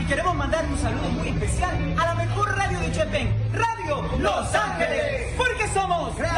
queremos mandar un saludo muy especial a la mejor radio de Chepén, Radio Los Ángeles, porque somos